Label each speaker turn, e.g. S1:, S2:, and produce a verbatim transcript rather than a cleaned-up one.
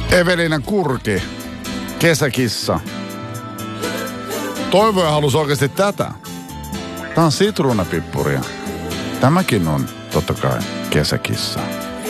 S1: Evelina Kurki, kesäkissa. Toivoja halusi oikeasti tätä. Tää on sitruunapippuria. Tämäkin on totta kai kesäkissa.